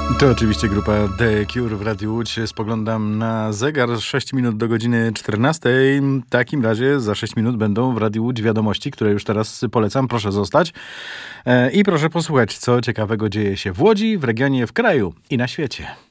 To oczywiście grupa The Cure w Radiu Łódź. Spoglądam na zegar, 6 minut do godziny 14. W takim razie za 6 minut będą w Radiu Łódź wiadomości, które już teraz polecam. Proszę zostać i proszę posłuchać, co ciekawego dzieje się w Łodzi, w regionie, w kraju i na świecie.